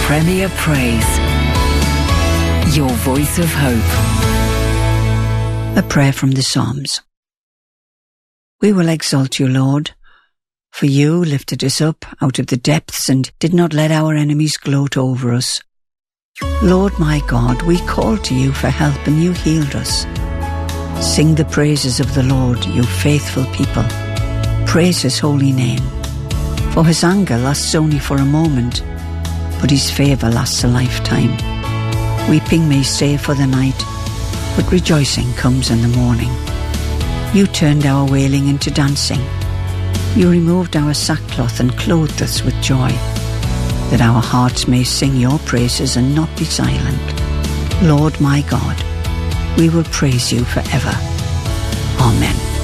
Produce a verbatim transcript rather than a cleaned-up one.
Premier Praise. Your voice of hope. A prayer from the Psalms. We will exalt you, Lord, for you lifted us up out of the depths and did not let our enemies gloat over us. Lord my God, we called to you for help and you healed us. Sing the praises of the Lord, you faithful people. Praise his holy name. For his anger lasts only for a moment, but his favour lasts a lifetime. Weeping may stay for the night, but rejoicing comes in the morning. You turned our wailing into dancing. You removed our sackcloth and clothed us with joy, that our hearts may sing your praises and not be silent. Lord my God, we will praise you forever. Amen.